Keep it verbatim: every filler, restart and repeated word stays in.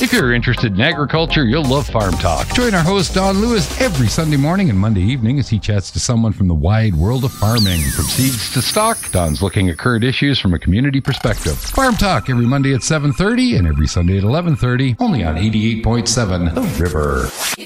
If you're interested in agriculture, you'll love Farm Talk. Join our host, Don Lewis, every Sunday morning and Monday evening as he chats to someone from the wide world of farming. From seeds to stock, Don's looking at current issues from a community perspective. Farm Talk every Monday at seven thirty and every Sunday at eleven thirty, only on eighty-eight point seven The River.